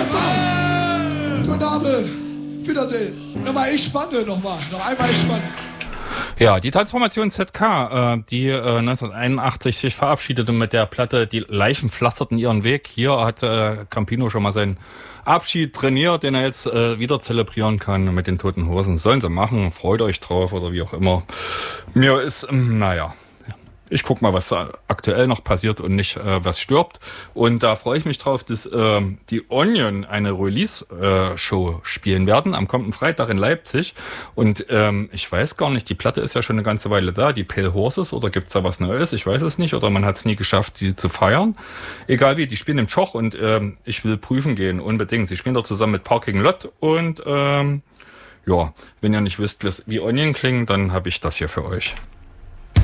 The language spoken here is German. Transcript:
Guten Abend. Wiedersehen. Nochmal ich spanne, noch einmal ich spanne. Ja, die Transformation ZK, die 1981 sich verabschiedete mit der Platte Die Leichen pflasterten ihren Weg. Hier hat Campino schon mal seinen Abschied trainiert, den er jetzt wieder zelebrieren kann mit den Toten Hosen. Sollen sie machen, freut euch drauf oder wie auch immer. Mir ist, naja... Ich guck mal, was aktuell noch passiert und nicht, was stirbt. Und da freue ich mich drauf, dass die Onion eine Release-Show spielen werden am kommenden Freitag in Leipzig. Und ich weiß gar nicht, die Platte ist ja schon eine ganze Weile da, die Pale Horses, oder gibt's da was Neues? Ich weiß es nicht. Oder man hat es nie geschafft, die zu feiern. Egal wie, die spielen im Tschoch und ich will prüfen gehen, unbedingt. Sie spielen dort zusammen mit Parking Lot und ja, wenn ihr nicht wisst, wie Onion klingen, dann habe ich das hier für euch.